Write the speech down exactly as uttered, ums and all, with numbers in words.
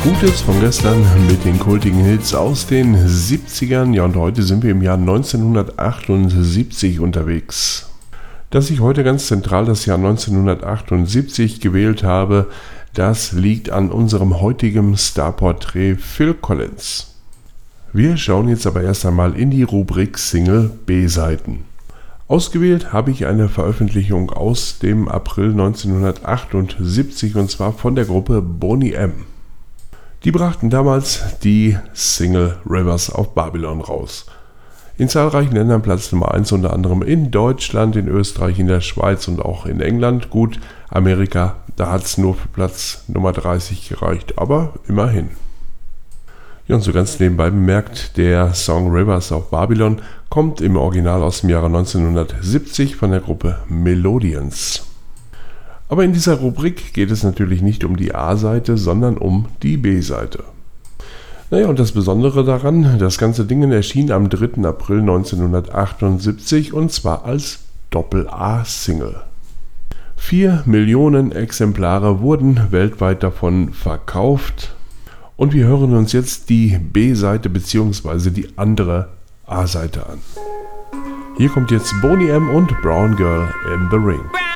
Gutes von gestern mit den kultigen Hits aus den siebzigern. Ja, und heute sind wir im Jahr neunzehnhundertachtundsiebzig unterwegs. Dass ich heute ganz zentral das Jahr neunzehnhundertachtundsiebzig gewählt habe, das liegt an unserem heutigen Starporträt Phil Collins. Wir schauen jetzt aber erst einmal in die Rubrik Single B-Seiten. Ausgewählt habe ich eine Veröffentlichung aus dem April neunzehnhundertachtundsiebzig und zwar von der Gruppe Boney M. Die brachten damals die Single Rivers of Babylon raus. In zahlreichen Ländern Platz Nummer eins, unter anderem in Deutschland, in Österreich, in der Schweiz und auch in England. Gut, Amerika, da hat es nur für Platz Nummer dreißig gereicht, aber immerhin. Ja, und so ganz nebenbei bemerkt, der Song Rivers of Babylon kommt im Original aus dem Jahre neunzehnhundertsiebzig von der Gruppe Melodians. Aber in dieser Rubrik geht es natürlich nicht um die A-Seite, sondern um die B-Seite. Naja, und das Besondere daran, das ganze Ding erschien am dritten April neunzehnhundertachtundsiebzig und zwar als Doppel-A-Single. Vier Millionen Exemplare wurden weltweit davon verkauft und wir hören uns jetzt die B-Seite bzw. die andere A-Seite an. Hier kommt jetzt Boney M. und Brown Girl in the Ring.